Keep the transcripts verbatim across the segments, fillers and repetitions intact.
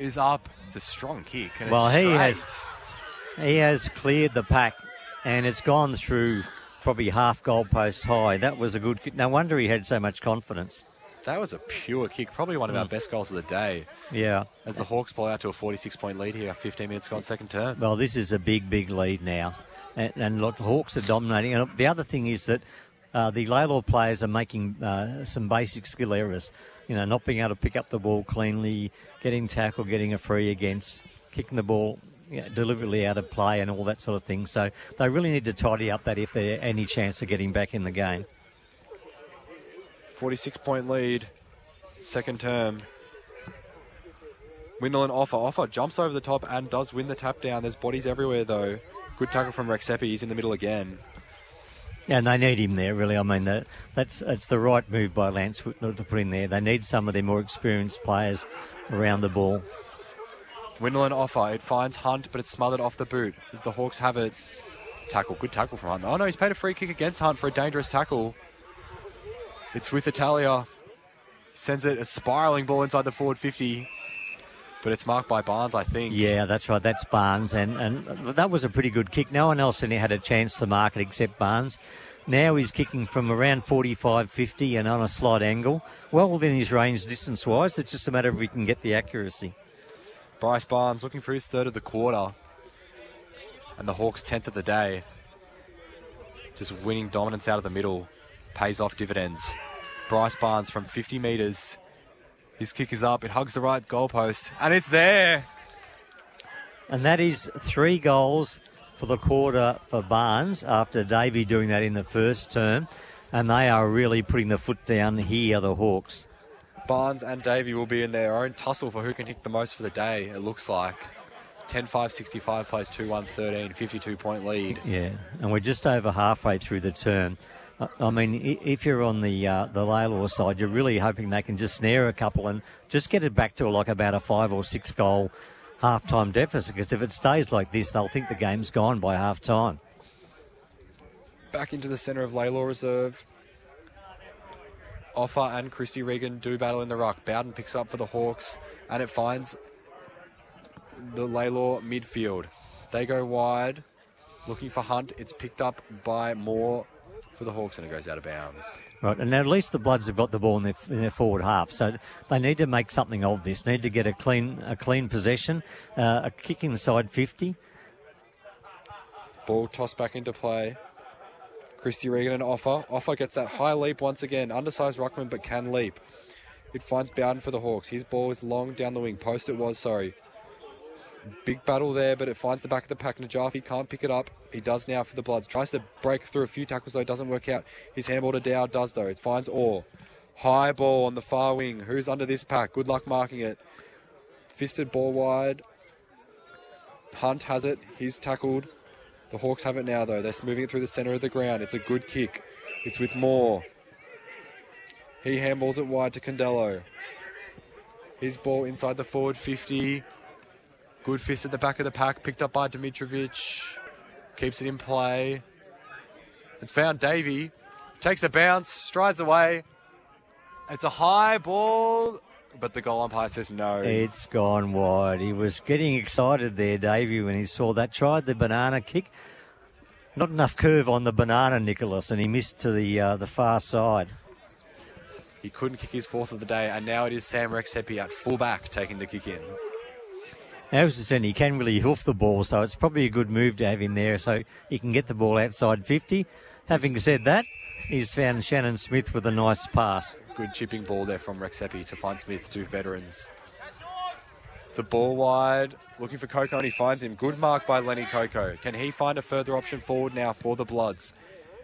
is up. It's a strong kick. And well, it's he straight. has he has cleared the pack, and it's gone through probably half goalpost high. That was a good kick. No wonder he had so much confidence. That was a pure kick. Probably one of our best goals of the day. Yeah. As the Hawks blow out to a forty-six point lead here, fifteen minutes gone, second term. Well, this is a big, big lead now. And, and look, Hawks are dominating. And the other thing is that uh, the Lalor players are making uh, some basic skill errors. You know, not being able to pick up the ball cleanly, getting tackled, getting a free against, kicking the ball you know, deliberately out of play and all that sort of thing. So they really need to tidy up that if there's any chance of getting back in the game. forty-six point lead, second term. Windle and Offa. Offa jumps over the top and does win the tap down. There's bodies everywhere, though. Good tackle from Rexepi. He's in the middle again. Yeah, and they need him there, really. I mean, that, that's it's the right move by Lance Whitnell to put in there. They need some of their more experienced players around the ball. Windle and Offa. It finds Hunt, but it's smothered off the boot as the Hawks have it. Tackle. Good tackle from Hunt. Oh, no, he's paid a free kick against Hunt for a dangerous tackle. It's with Italia. Sends it a spiralling ball inside the forward fifty. But it's marked by Barnes, I think. Yeah, that's right. That's Barnes. And, and that was a pretty good kick. No one else in here had a chance to mark it except Barnes. Now he's kicking from around forty-five, fifty and on a slight angle. Well within his range distance-wise. It's just a matter of if he can get the accuracy. Bryce Barnes looking for his third of the quarter. And the Hawks' tenth of the day. Just winning dominance out of the middle. Pays off dividends. Bryce Barnes from fifty metres. His kick is up. It hugs the right goalpost. And it's there. And that is three goals for the quarter for Barnes after Davey doing that in the first term. And they are really putting the foot down here, the Hawks. Barnes and Davey will be in their own tussle for who can kick the most for the day, it looks like. ten five sixty-five plays two one thirteen, fifty-two point lead. Yeah, and we're just over halfway through the term. I mean, if you're on the uh, the Lalor side, you're really hoping they can just snare a couple and just get it back to like about a five or six goal half-time deficit, because if it stays like this, they'll think the game's gone by half-time. Back into the centre of Lalor reserve. Offa and Christy Regan do battle in the ruck. Bowden picks up for the Hawks, and it finds the Lalor midfield. They go wide, looking for Hunt. It's picked up by Moore for the Hawks, and it goes out of bounds. Right, and at least the Bloods have got the ball in their, in their forward half, so they need to make something of this. Need to get a clean a clean possession, uh, a kick inside fifty. Ball tossed back into play. Christy Regan and Offa. Offa gets that high leap once again. Undersized ruckman, but can leap. It finds Bowden for the Hawks. His ball is long down the wing. Post it was, sorry. Big battle there, but it finds the back of the pack. Najafi can't pick it up. He does now for the Bloods. Tries to break through a few tackles, though. Doesn't work out. His handball to Dow does, though. It finds Orr. High ball on the far wing. Who's under this pack? Good luck marking it. Fisted ball wide. Hunt has it. He's tackled. The Hawks have it now, though. They're moving it through the centre of the ground. It's a good kick. It's with Moore. He handballs it wide to Condello. His ball inside the forward fifty. Good fist at the back of the pack, picked up by Dimitrovic. Keeps it in play. It's found Davey. Takes a bounce, strides away. It's a high ball, but the goal umpire says no. It's gone wide. He was getting excited there, Davey, when he saw that. Tried the banana kick. Not enough curve on the banana, Nicholas, and he missed to the uh, the far side. He couldn't kick his fourth of the day, and now it is Sam Rexepi at fullback taking the kick in. As I said, he can really hoof the ball, so it's probably a good move to have him there so he can get the ball outside fifty. Having said that, he's found Shannon Smith with a nice pass. Good chipping ball there from Rexepi to find Smith, two veterans. It's a ball wide, looking for Coco, and he finds him. Good mark by Lenny Coco. Can he find a further option forward now for the Bloods?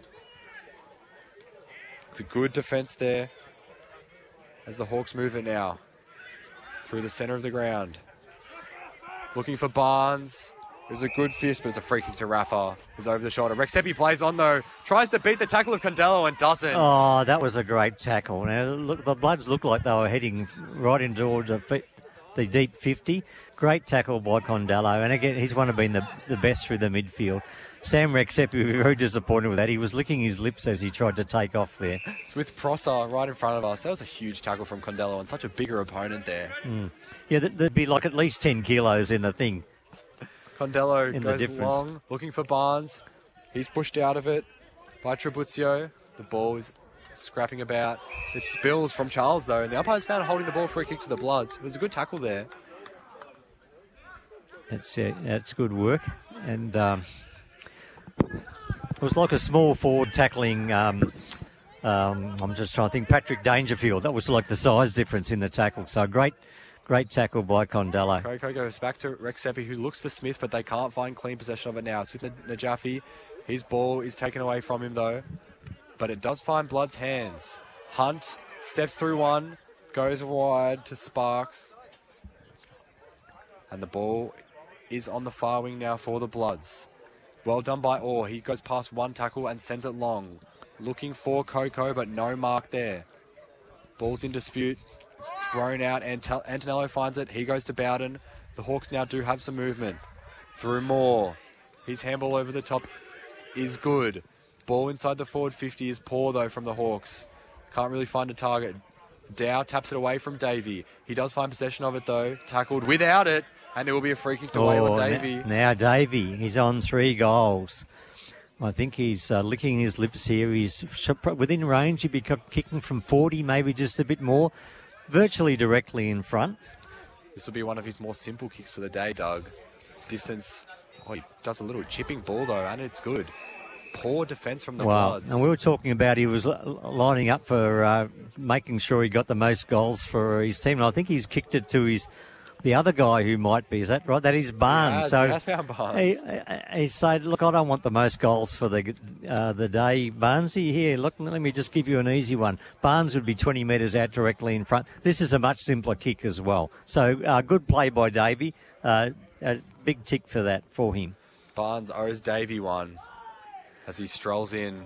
It's a good defence there as the Hawks move it now through the centre of the ground. Looking for Barnes. It was a good fist, but it's a free kick to Rafa. It was over the shoulder. Rexepi plays on, though. Tries to beat the tackle of Condello and doesn't. Oh, that was a great tackle. Now, look, the Bloods looked like they were heading right into the, the deep fifty. Great tackle by Condello. And again, he's one of been the, the best through the midfield. Sam Rexepi was very disappointed with that. He was licking his lips as he tried to take off there. It's with Prosser right in front of us. That was a huge tackle from Condello and such a bigger opponent there. Mm. Yeah, there- there'd be like at least ten kilos in the thing. Condello In the goes difference. long, looking for Barnes. He's pushed out of it by Trabuzio. The ball is scrapping about. It spills from Charles, though, and the umpire's found holding the ball for a kick to the Bloods. It was a good tackle there. That's uh, that's good work, and um, it was like a small forward tackling. Um, um, I'm just trying to think. Patrick Dangerfield. That was like the size difference in the tackle. So great, great tackle by Condello. Coco goes back to Rex Seppi, who looks for Smith, but they can't find clean possession of it now. Smith Najafi, his ball is taken away from him, though, but it does find Blood's hands. Hunt steps through one, goes wide to Sparks, and the ball is on the far wing now for the Bloods. Well done by Orr. He goes past one tackle and sends it long. Looking for Coco, but no mark there. Ball's in dispute. It's thrown out. Ant- Antonello finds it. He goes to Bowden. The Hawks now do have some movement. Through Moore. His handball over the top is good. Ball inside the forward fifty is poor, though, from the Hawks. Can't really find a target. Dow taps it away from Davey. He does find possession of it, though. Tackled without it. And it will be a free kick to Waylon Davey. Now, now Davey, he's on three goals. I think he's uh, licking his lips here. He's sh- within range. He'd be c- kicking from forty, maybe just a bit more. Virtually directly in front. This will be one of his more simple kicks for the day, Doug. Distance. Oh, he does a little chipping ball, though, and it's good. Poor defence from the Wow. Bloods. And we were talking about he was l- lining up for uh, making sure he got the most goals for his team. And I think he's kicked it to his the other guy who might be. Is that right? That is Barnes. He has, so he has found Barnes. He, he said, look, I don't want the most goals for the uh, the day. Barnesy, here, look, let me just give you an easy one. Barnes would be twenty metres out directly in front. This is a much simpler kick as well. So uh, good play by Davey. Uh, a big tick for that for him. Barnes owes Davey one as he strolls in,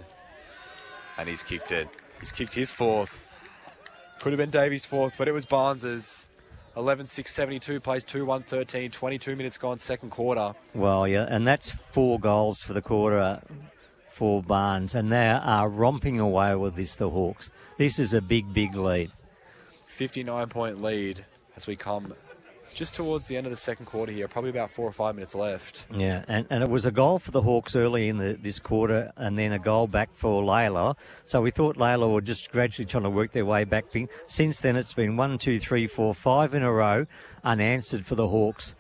and he's kicked it. He's kicked his fourth. Could have been Davey's fourth, but it was Barnes's. eleven six seventy-two, plays two one thirteen, twenty-two minutes gone, second quarter. Well, yeah, and that's four goals for the quarter for Barnes, and they are romping away with this, the Hawks. This is a big, big lead. fifty-nine point lead as we come just towards the end of the second quarter here, probably about four or five minutes left. Yeah, and, and it was a goal for the Hawks early in the, this quarter and then a goal back for Layla. So we thought Layla were just gradually trying to work their way back. Since then, it's been one, two, three, four, five in a row unanswered for the Hawks.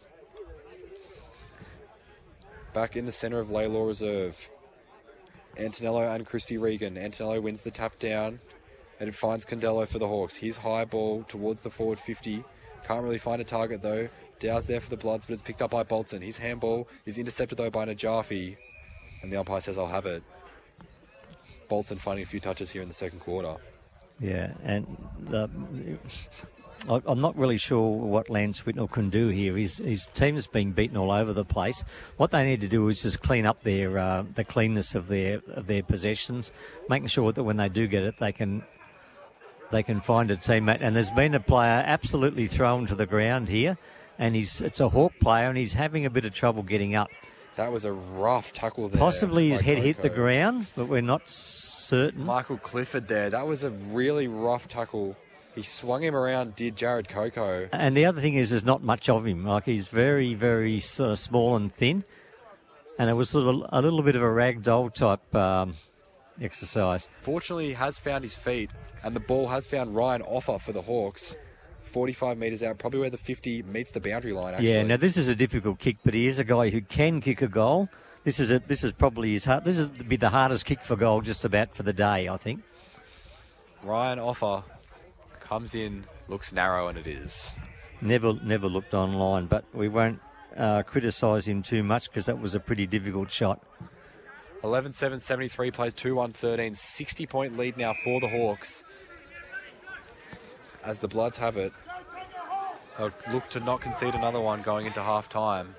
Back in the centre of Laylaw Reserve. Antonello and Christy Regan. Antonello wins the tap down and it finds Condello for the Hawks. His high ball towards the forward fifty. Can't really find a target, though. Dow's there for the Bloods, but it's picked up by Bolton. His handball is intercepted, though, by Najafi. And the umpire says, I'll have it. Bolton finding a few touches here in the second quarter. Yeah, and uh, I- I'm not really sure what Lance Whitnell can do here. His, his team's being beaten all over the place. What they need to do is just clean up their uh, the cleanness of their of their possessions, making sure that when they do get it, they can they can find a teammate. And there's been a player absolutely thrown to the ground here, and he's it's a Hawk player, and he's having a bit of trouble getting up. That was a rough tackle there. Possibly his by head hit the Coco. ground, but we're not certain. Michael Clifford there. That was a really rough tackle. He swung him around, did Jared Coco. And the other thing is there's not much of him. Like, he's very, very sort of small and thin. And it was sort of a little bit of a ragdoll type um, exercise. Fortunately, he has found his feet, and the ball has found Ryan Offer for the Hawks. forty-five metres out, probably where the fifty meets the boundary line, actually. Yeah, now this is a difficult kick, but he is a guy who can kick a goal. This is a, this is probably his hard, this is be the hardest kick for goal just about for the day, I think. Ryan Offer comes in, looks narrow, and it is. Never never looked online, but we won't uh, criticise him too much because that was a pretty difficult shot. eleven seven seventy-three, plays two one thirteen, sixty point lead now for the Hawks. As the Bloods have it, they'll look to not concede another one going into half-time.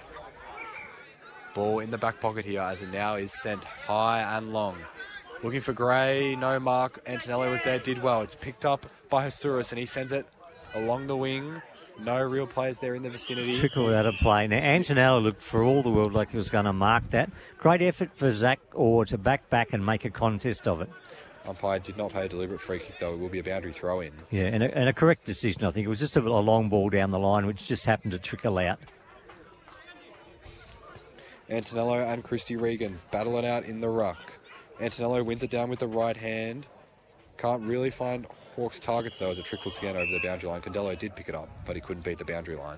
Ball in the back pocket here as it now is sent high and long. Looking for Gray, no mark. Antonello was there, did well. It's picked up by Hasuris and he sends it along the wing. No real players there in the vicinity. Trickle out of play. Now, Antonello looked for all the world like he was going to mark that. Great effort for Zach Orr to back back and make a contest of it. Umpire did not pay a deliberate free kick, though. It will be a boundary throw in. Yeah, and a, and a correct decision, I think. It was just a, a long ball down the line, which just happened to trickle out. Antonello and Christy Regan battle it out in the ruck. Antonello wins it down with the right hand. Can't really find Hawks targets, though, as it trickles again over the boundary line. Condello did pick it up, but he couldn't beat the boundary line.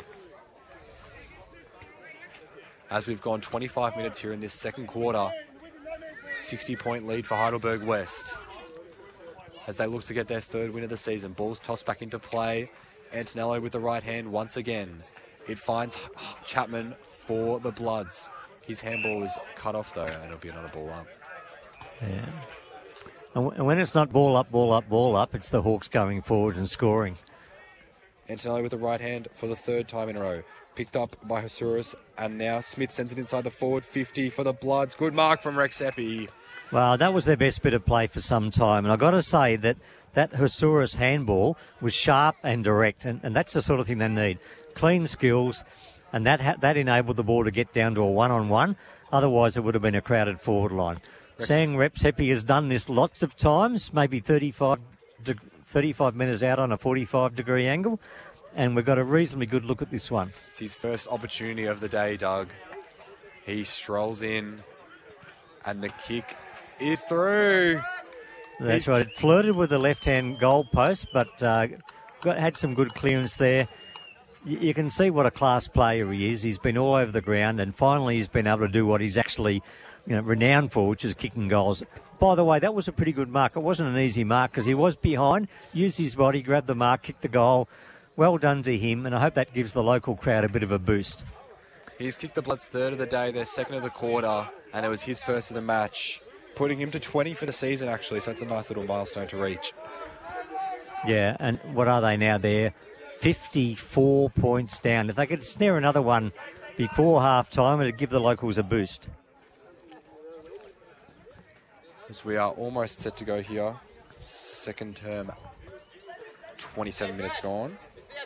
As we've gone twenty-five minutes here in this second quarter, sixty-point lead for Heidelberg West. As they look to get their third win of the season. Ball's tossed back into play. Antonello with the right hand once again. It finds Chapman for the Bloods. His handball is cut off, though, and it'll be another ball up. Yeah. And when it's not ball up, ball up, ball up, it's the Hawks going forward and scoring. Antonello with the right hand for the third time in a row. Picked up by Hasuris, and now Smith sends it inside the forward fifty for the Bloods. Good mark from Rex Epi. Well, that was their best bit of play for some time. And I've got to say that that Hasuris handball was sharp and direct, and, and that's the sort of thing they need. Clean skills, and that ha- that enabled the ball to get down to a one-on-one. Otherwise, it would have been a crowded forward line. Rex. Sang Rex Epi has done this lots of times, maybe thirty-five, de- thirty-five metres out on a forty-five degree angle, and we've got a reasonably good look at this one. It's his first opportunity of the day, Doug. He strolls in, and the kick is through. That's He's... right. It flirted with the left-hand goal post, but uh, got had some good clearance there. Y- you can see what a class player he is. He's been all over the ground, and finally he's been able to do what he's actually, you know, renowned for, which is kicking goals. By the way, that was a pretty good mark. It wasn't an easy mark because he was behind, used his body, grabbed the mark, kicked the goal. Well done to him, and I hope that gives the local crowd a bit of a boost. He's kicked the Bloods third of the day, their second of the quarter, and it was his first of the match, putting him to twenty for the season, actually, so it's a nice little milestone to reach. Yeah, and what are they now? They're fifty-four points down. If they could snare another one before half-time, it'd give the locals a boost. As we are almost set to go here, second term, twenty-seven minutes gone.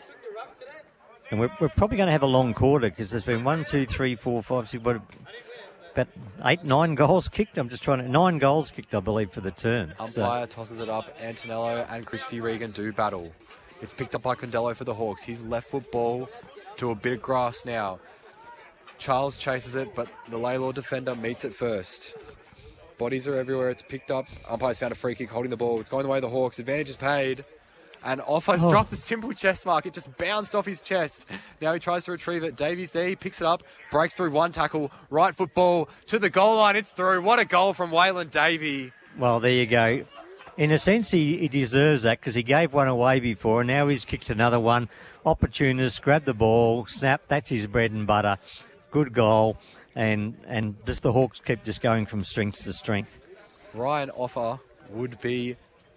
And we're, we're probably going to have a long quarter because there's been one, two, three, four, five, six, what, about eight, nine goals kicked. I'm just trying to, nine goals kicked, I believe, for the term. Umpire so. tosses it up. Antonello and Christy Regan do battle. It's picked up by Condello for the Hawks. His left foot ball to a bit of grass now. Charles chases it, but the Laylor defender meets it first. Bodies are everywhere. It's picked up. Umpire's found a free kick holding the ball. It's going the way of the Hawks. Advantage is paid. And Offa's oh. dropped a simple chest mark. It just bounced off his chest. Now he tries to retrieve it. Davies there. He picks it up. Breaks through one tackle. Right foot ball to the goal line. It's through. What a goal from Waylon Davey. Well, there you go. In a sense, he, he deserves that because he gave one away before, and now he's kicked another one. Opportunist, grabbed the ball, snap. That's his bread and butter. Good goal. And, and just the Hawks keep just going from strength to strength. Ryan Offa would be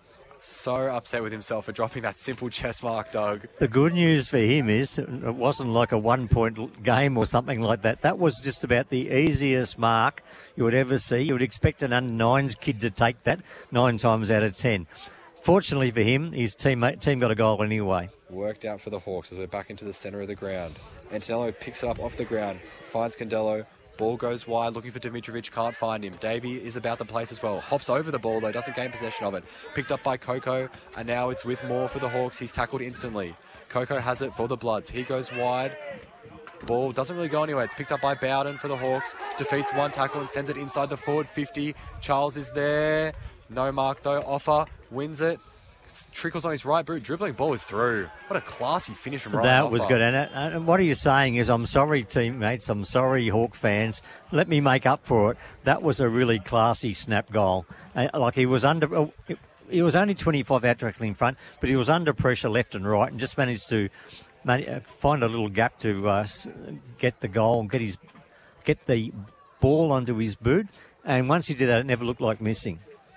so upset with himself for dropping that simple chest mark, Doug. The good news for him is it wasn't like a one-point game or something like that. That was just about the easiest mark you would ever see. You would expect an under nines kid to take that nine times out of ten. Fortunately for him, his teammate, team got a goal anyway. Worked out for the Hawks as we're back into the centre of the ground. Antonello picks it up off the ground, finds Condello. Ball goes wide, looking for Dimitrovic, can't find him. Davey is about the place as well. Hops over the ball, though, doesn't gain possession of it. Picked up by Coco, and now it's with Moore for the Hawks. He's tackled instantly. Coco has it for the Bloods. He goes wide. Ball doesn't really go anywhere. It's picked up by Bowden for the Hawks. Defeats one tackle and sends it inside the forward fifty. Charles is there. No mark, though. Offa wins it. Trickles on his right boot, dribbling ball is through. What a classy finish from Ryan That Offa. was good. And, and what he's saying is, I'm sorry, teammates, I'm sorry, Hawk fans. Let me make up for it. That was a really classy snap goal. Uh, like he was under, he was only twenty-five out directly in front, but he was under pressure left and right and just managed to find a little gap to uh, get the goal, get his, get the ball onto his boot. And once he did that, it never looked like missing.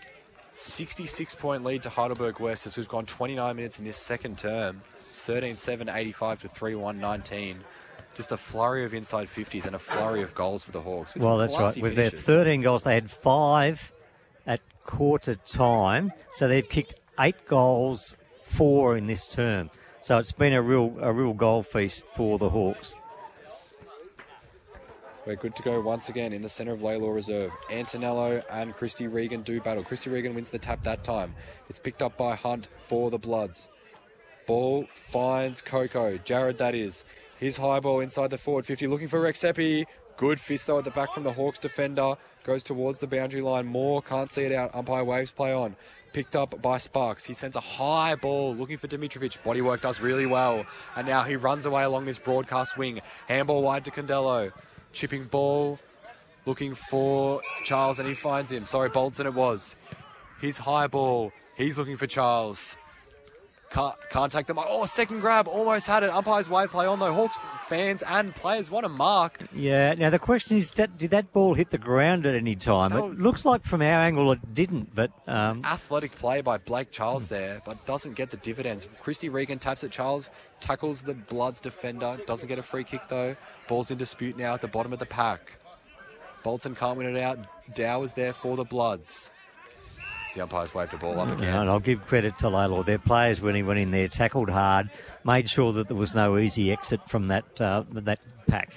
sixty-six point lead to Heidelberg West as we've gone twenty-nine minutes in this second term. thirteen seven eighty-five to three one nineteen. Just a flurry of inside fifties and a flurry of goals for the Hawks. Well, that's right. With their thirteen goals, they had five at quarter time. So they've kicked eight goals, four in this term. So it's been a real a real goal feast for the Hawks. We're good to go once again in the centre of Laylaw Reserve. Antonello and Christy Regan do battle. Christy Regan wins the tap that time. It's picked up by Hunt for the Bloods. Ball finds Coco. Jared, that is. His high ball inside the forward fifty, looking for Rexepi. Good fist though at the back from the Hawks defender. Goes towards the boundary line. Moore can't see it out. Umpire waves play on. Picked up by Sparks. He sends a high ball looking for Dimitrovic. Bodywork does really well. And now he runs away along this broadcast wing. Handball wide to Condello. Chipping ball. Looking for Charles and he finds him. Sorry, Bolton it was. His high ball. He's looking for Charles. Can't, can't take them. Oh, second grab. Almost had it. Umpire's wide play on though. Hawks fans and players want a mark. Yeah, now the question is, that, did that ball hit the ground at any time? That It was- looks like from our angle it didn't, but... Um, Athletic play by Blake Charles there, but doesn't get the dividends. Christy Regan taps at Charles, tackles the Bloods defender, doesn't get a free kick though. Ball's in dispute now at the bottom of the pack. Bolton can't win it out. Dow is there for the Bloods. It's the umpire's waved the ball up again. and I'll give credit to Laylaw. Their players, when he went in there, tackled hard, made sure that there was no easy exit from that uh, that pack.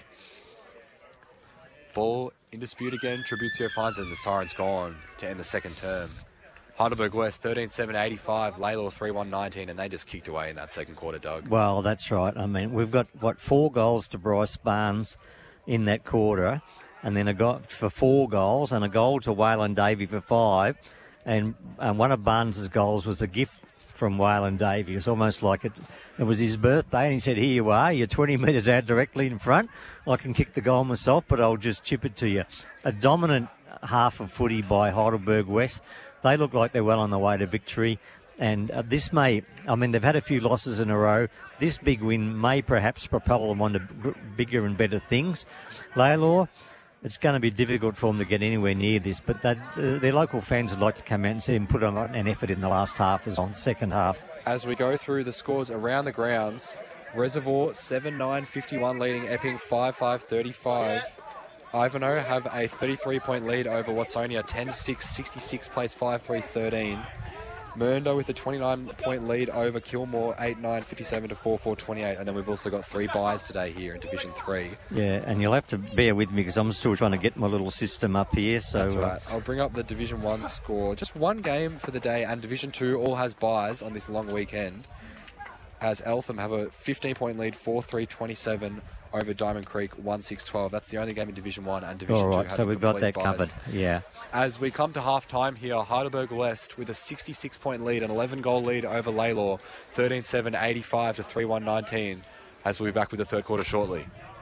Ball in dispute again. Tribuzio finds it and the siren's gone to end the second term. Heidelberg West thirteen seven eighty-five, Laylaw three one nineteen, and they just kicked away in that second quarter, Doug. Well, that's right. I mean, we've got, what, four goals to Bryce Barnes in that quarter, and then a go for four goals, and a goal to Waylon Davey for five. And, and one of Barnes's goals was a gift from Waylon Davey. It was almost like it, it was his birthday, and he said, here you are, you're twenty metres out directly in front. I can kick the goal myself, but I'll just chip it to you. A dominant half of footy by Heidelberg West. They look like they're well on the way to victory. And uh, this may, I mean, they've had a few losses in a row. This big win may perhaps propel them on to b- bigger and better things. Laylaw, it's going to be difficult for them to get anywhere near this, but uh, their local fans would like to come out and see them put on an effort in the last half as on second half. As we go through the scores around the grounds, Reservoir seven nine fifty-one leading Epping five five thirty-five. Ivanhoe have a thirty-three point lead over Watsonia, ten six sixty-six plays five three thirteen. Mernda with a twenty-nine point lead over Kilmore, eight nine fifty-seven to four four twenty-eight. And then we've also got three buys today here in Division three. Yeah, and you'll have to bear with me because I'm still trying to get my little system up here. So That's right. I'll bring up the Division one score. Just one game for the day, and Division two all has buys on this long weekend. As Eltham have a fifteen point lead, four three twenty-seven over Diamond Creek, one six twelve. That's the only game in Division one, and Division all two right, have so a we've got complete that buys. covered. Yeah. As we come to half-time here, Heidelberg West with a sixty-six point lead, an eleven goal lead over Laylaw, thirteen seven eighty-five to three one nineteen. As we'll be back with the third quarter shortly.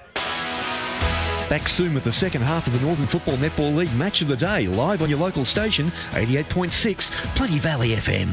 Back soon with the second half of the Northern Football Netball League Match of the Day, live on your local station, eighty-eight point six, Plenty Valley F M.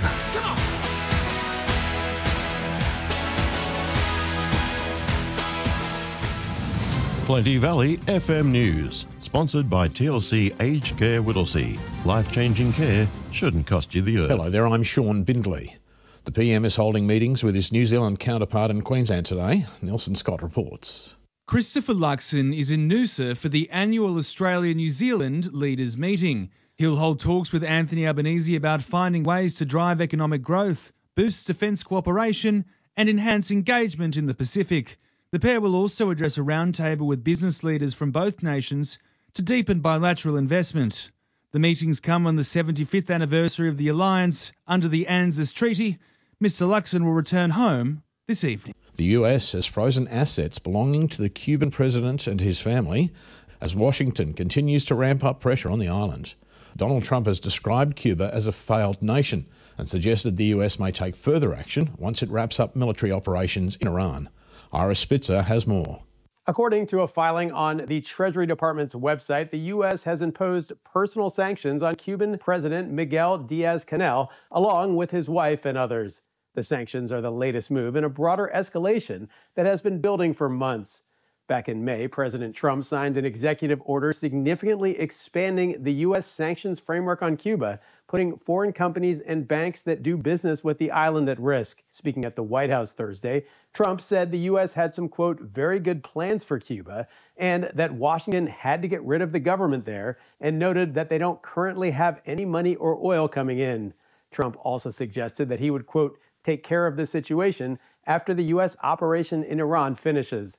Plenty Valley F M News, sponsored by T L C Aged Care Whittlesea. Life-changing care shouldn't cost you the earth. Hello there, I'm Sean Bindley. The P M is holding meetings with his New Zealand counterpart in Queensland today. Nelson Scott reports. Christopher Luxon is in Noosa for the annual Australia-New Zealand Leaders Meeting. He'll hold talks with Anthony Albanese about finding ways to drive economic growth, boost defence cooperation and enhance engagement in the Pacific. The pair will also address a roundtable with business leaders from both nations to deepen bilateral investment. The meetings come on the seventy-fifth anniversary of the alliance under the ANZUS Treaty. Mister Luxon will return home this evening. The U S has frozen assets belonging to the Cuban president and his family as Washington continues to ramp up pressure on the island. Donald Trump has described Cuba as a failed nation and suggested the U S may take further action once it wraps up military operations in Iran. Ira Spitzer has more. According to a filing on the Treasury Department's website, the U S has imposed personal sanctions on Cuban President Miguel Diaz-Canel, along with his wife and others. The sanctions are the latest move in a broader escalation that has been building for months. Back in May, President Trump signed an executive order significantly expanding the U S sanctions framework on Cuba, putting foreign companies and banks that do business with the island at risk. Speaking at the White House Thursday, Trump said the U S had some, quote, very good plans for Cuba, and that Washington had to get rid of the government there, and noted that they don't currently have any money or oil coming in. Trump also suggested that he would, quote, take care of the situation after the U S operation in Iran finishes.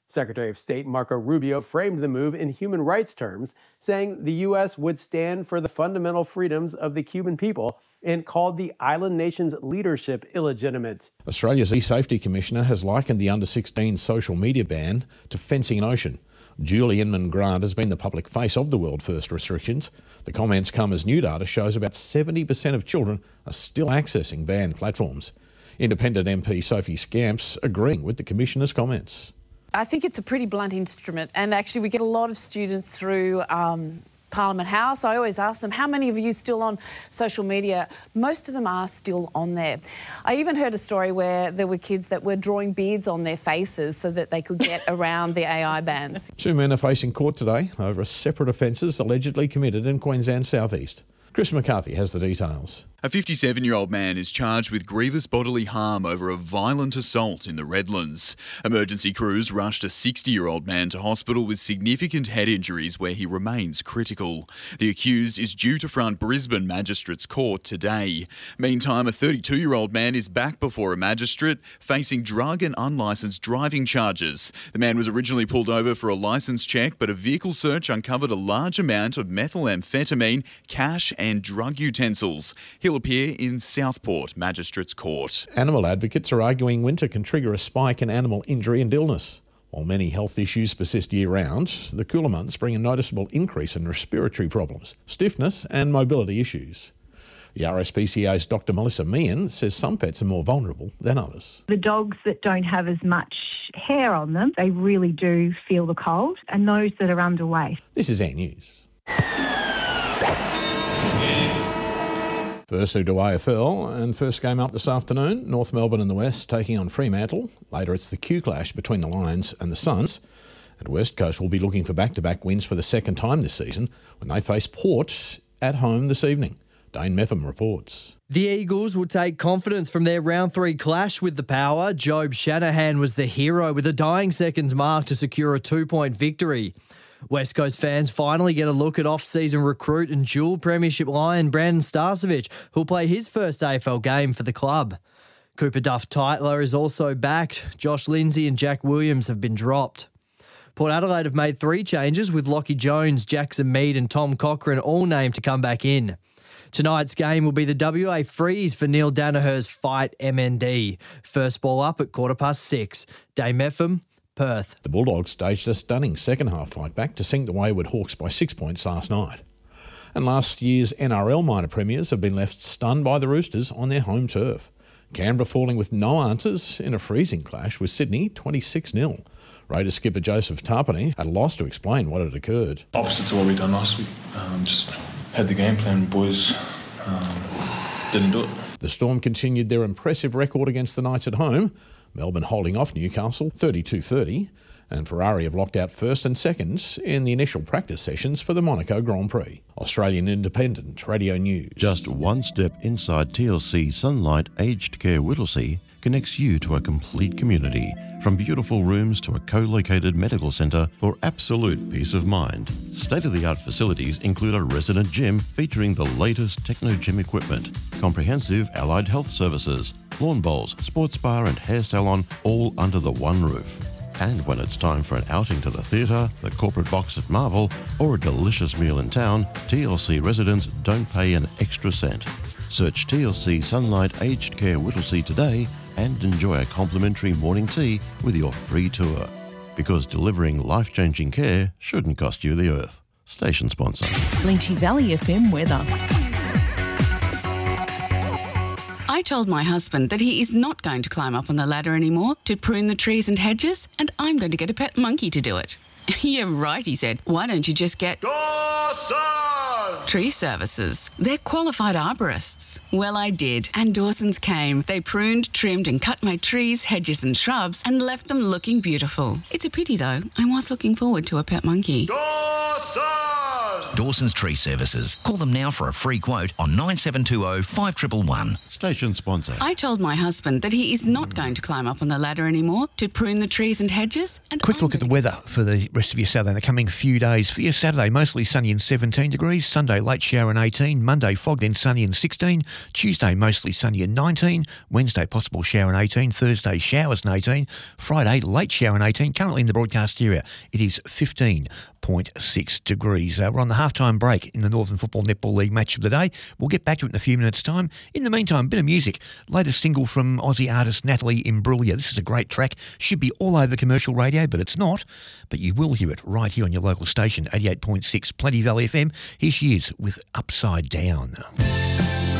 Secretary of State Marco Rubio framed the move in human rights terms, saying the U S would stand for the fundamental freedoms of the Cuban people and called the island nation's leadership illegitimate. Australia's e-safety commissioner has likened the under sixteen social media ban to fencing an ocean. Julie Inman-Grant has been the public face of the World First restrictions. The comments come as new data shows about seventy percent of children are still accessing banned platforms. Independent M P Sophie Scamps agreeing with the commissioner's comments. I think it's a pretty blunt instrument, and actually we get a lot of students through um, Parliament House. I always ask them, how many of you still on social media? Most of them are still on there. I even heard a story where there were kids that were drawing beards on their faces so that they could get around the A I bans. Two men are facing court today over separate offences allegedly committed in Queensland's southeast. Chris McCarthy has the details. A fifty-seven-year-old man is charged with grievous bodily harm over a violent assault in the Redlands. Emergency crews rushed a sixty-year-old man to hospital with significant head injuries where he remains critical. The accused is due to front Brisbane Magistrates Court today. Meantime, a thirty-two-year-old man is back before a magistrate facing drug and unlicensed driving charges. The man was originally pulled over for a licence check, but a vehicle search uncovered a large amount of methamphetamine, cash and drug utensils. He'll appear in Southport Magistrates Court. Animal advocates are arguing winter can trigger a spike in animal injury and illness. While many health issues persist year-round, the cooler months bring a noticeable increase in respiratory problems, stiffness and mobility issues. The R S P C A's Doctor Melissa Meehan says some pets are more vulnerable than others. The dogs that don't have as much hair on them, they really do feel the cold, and those that are underweight. This is Ant News. First to A F L, and first game up this afternoon, North Melbourne in the West taking on Fremantle. Later it's the Q clash between the Lions and the Suns. And West Coast will be looking for back-to-back wins for the second time this season when they face Port at home this evening. Dane Meffam reports. The Eagles will take confidence from their round three clash with the Power. Job Shanahan was the hero with a dying seconds mark to secure a two-point victory. West Coast fans finally get a look at off-season recruit and dual premiership Lion Brandon Starcevic, who'll play his first A F L game for the club. Cooper Duff-Tytler is also back. Josh Lindsay and Jack Williams have been dropped. Port Adelaide have made three changes with Lockie Jones, Jackson Mead and Tom Cochran all named to come back in. Tonight's game will be the W A Freeze for Neil Danaher's Fight M N D. First ball up at quarter past six. Dame Meffam, Perth. The Bulldogs staged a stunning second-half fight back to sink the Wayward Hawks by six points last night. And last year's N R L minor premiers have been left stunned by the Roosters on their home turf. Canberra falling with no answers in a freezing clash with Sydney twenty-six nil. Raiders skipper Joseph Tarpany at a loss to explain what had occurred. Opposite to what we'd done last week. Um, just had the game plan, boys um, didn't do it. The Storm continued their impressive record against the Knights at home. Melbourne holding off Newcastle thirty-two thirty, and Ferrari have locked out first and second in the initial practice sessions for the Monaco Grand Prix. Australian Independent Radio News. Just one step inside T L C Sunlight Aged Care Whittlesea connects you to a complete community, from beautiful rooms to a co-located medical centre for absolute peace of mind. State-of-the-art facilities include a resident gym featuring the latest techno gym equipment, comprehensive allied health services, lawn bowls, sports bar and hair salon all under the one roof. And when it's time for an outing to the theatre, the corporate box at Marvel, or a delicious meal in town, T L C residents don't pay an extra cent. Search T L C Sunlight Aged Care Whittlesea today and enjoy a complimentary morning tea with your free tour. Because delivering life-changing care shouldn't cost you the earth. Station sponsor. Plenty Valley F M weather. I told my husband that he is not going to climb up on the ladder anymore to prune the trees and hedges, and I'm going to get a pet monkey to do it. Yeah, right, he said. Why don't you just get Dawson Tree Services? They're qualified arborists. Well, I did, and Dawson's came. They pruned, trimmed and cut my trees, hedges and shrubs and left them looking beautiful. It's a pity, though. I was looking forward to a pet monkey. Dawson! Dawson's Tree Services. Call them now for a free quote on nine seven two zero five one one one. Station sponsor. I told my husband that he is not going to climb up on the ladder anymore to prune the trees and hedges. And Quick look at the weather for the rest of your Saturday. The coming few days for your Saturday, mostly sunny and seventeen degrees. Sunday, late shower and eighteen. Monday, fog, then sunny and sixteen. Tuesday, mostly sunny and nineteen. Wednesday, possible shower and eighteen. Thursday, showers and eighteen. Friday, late shower and eighteen. Currently in the broadcast area, it is fifteen point six degrees. Uh, we're on the halftime break in the Northern Football Netball League match of the day. We'll get back to it in a few minutes' time. In the meantime, a bit of music. Latest single from Aussie artist Natalie Imbruglia. This is a great track. Should be all over commercial radio, but it's not. But you will hear it right here on your local station, eighty-eight point six Plenty Valley F M. Here she is with Upside Down.